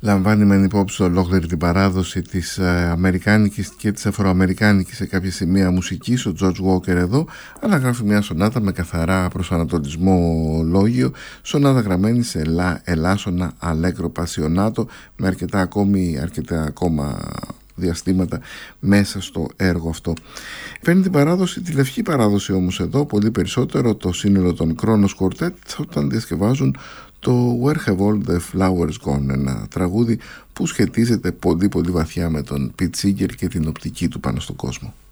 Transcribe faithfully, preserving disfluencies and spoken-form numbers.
λαμβάνει μεν υπόψη ολόκληρη την παράδοση της ε, αμερικάνικης και της αφροαμερικάνικης σε κάποια σημεία μουσικής, ο George Walker εδώ, αλλά γράφει μια σονάτα με καθαρά προσανατολισμό λόγιο, σονάτα γραμμένη σε λα, ελάσσονα, αλέγκρο, πασιονάτο, με αρκετά, ακόμη, αρκετά ακόμα διαστήματα μέσα στο έργο αυτό. Φέρνει την παράδοση, τη λευκή παράδοση όμως εδώ πολύ περισσότερο το σύνολο των Kronos Quartet όταν διασκευάζουν το Where Have All The Flowers Gone, ένα τραγούδι που σχετίζεται πολύ πολύ βαθιά με τον Pete Seeger και την οπτική του πάνω στον κόσμο.